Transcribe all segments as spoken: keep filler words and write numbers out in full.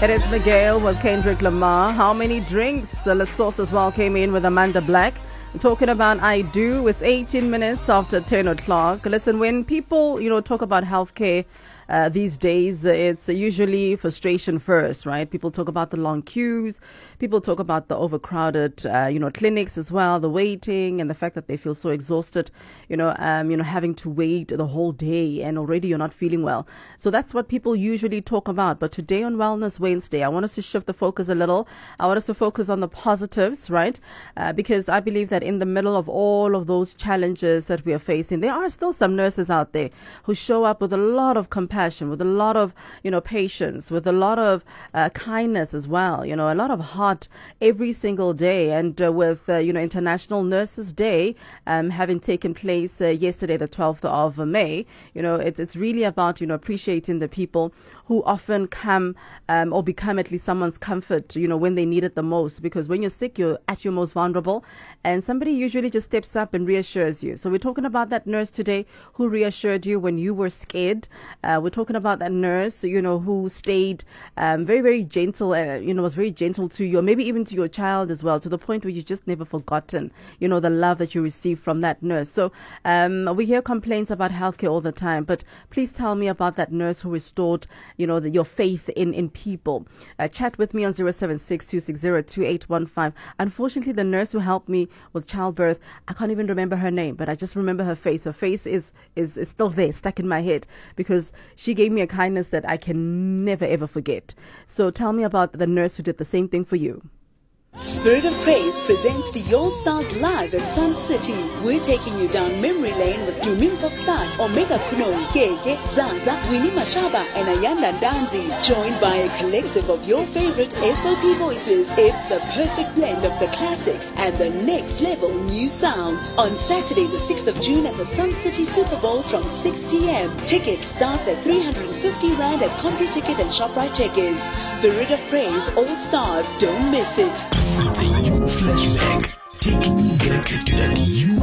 It is Miguel with Kendrick Lamar. How many drinks? Uh, the source as well came in with Amanda Black. Talking about I Do. It's eighteen minutes after ten o'clock. Listen, when people, you know, talk about healthcare uh, these days, it's usually frustration first, right? People talk about the long queues. People talk about the overcrowded, uh, you know, clinics as well, the waiting and the fact that they feel so exhausted, you know, um, you know, having to wait the whole day and already you're not feeling well. So that's what people usually talk about. But today on Wellness Wednesday, I want us to shift the focus a little. I want us to focus on the positives, right? Uh, because I believe that in the middle of all of those challenges that we are facing, there are still some nurses out there who show up with a lot of compassion, with a lot of, you know, patience, with a lot of uh, kindness as well, you know, a lot of heart every single day. And uh, with, uh, you know, International Nurses Day um, having taken place uh, yesterday, the twelfth of May, you know, it's, it's really about, you know, appreciating the people who often come um, or become at least someone's comfort, you know, when they need it the most. Because when you're sick, you're at your most vulnerable, and somebody usually just steps up and reassures you. So we're talking about that nurse today who reassured you when you were scared. Uh, we're talking about that nurse, you know, who stayed um, very, very gentle, uh, you know, was very gentle to you, or maybe even to your child as well, to the point where you just never forgotten, you know, the love that you received from that nurse. So um, we hear complaints about healthcare all the time, but please tell me about that nurse who restored, you know, the, your faith in, in people. Uh, chat with me on zero seven six, two six zero, two eight one five. Unfortunately, the nurse who helped me with childbirth, I can't even remember her name, but I just remember her face. Her face is, is, is still there, stuck in my head, because she gave me a kindness that I can never, ever forget. So tell me about the nurse who did the same thing for you. Spirit of Praise presents the All Stars live at Sun City. We're taking you down memory lane with Dumin Tokstad, Omega Kuno, Gege, Zaza, Winnie Mashaba, and Ayanda Danzi. Joined by a collective of your favorite S O P voices, it's the perfect blend of the classics and the next level new sounds. On Saturday, the sixth of June at the Sun City Super Bowl from six p.m. Tickets starts at three hundred fifty rand at CompuTicket and ShopRite Checkers. Spirit of Praise All Stars, don't miss it. It's a you flashback, taking you back to that you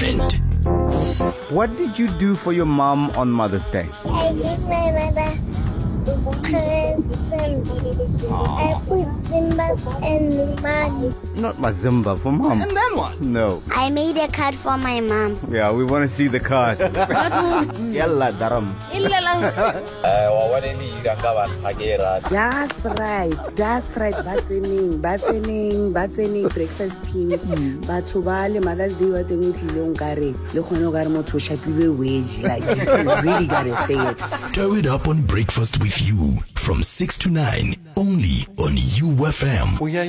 moment. What did you do for your mom on Mother's Day? I gave my mother presents. I put Zimbas and money. Not Mazimba, for mom. And then what? No. I made a card for my mom. Yeah, we want to see the card. Yalla daram. That's right. That's right. Battening, battening, battening breakfast team. Batho ba le Mother's Day wa teng tlile nkare le khone ga re motho shapilwe wage, like you really gotta say it. Tow it up on Breakfast with You from six to nine only on U F M.